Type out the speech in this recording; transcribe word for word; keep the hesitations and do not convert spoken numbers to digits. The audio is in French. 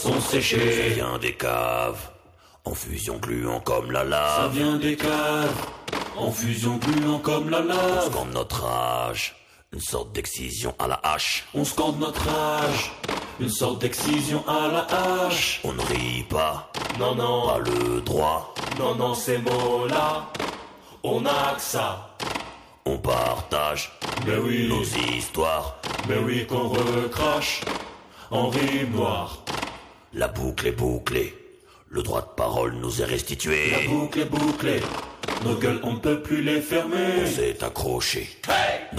sont séchés. Ça vient des caves, en fusion gluant comme la lave. Ça vient des caves, en fusion gluant comme la On lave. scande notre âge, une sorte d'excision à la hache. On scande notre âge, une sorte d'excision à la hache. On ne rit pas, Non, non, pas le droit. non, non, ces mots-là, on a que ça. On partage Mais oui, nos histoires. mais oui qu'on recrache en rime noire. La boucle est bouclée, le droit de parole nous est restitué. La boucle est bouclée, nos gueules on ne peut plus les On fermer. s'est accroché, Hey!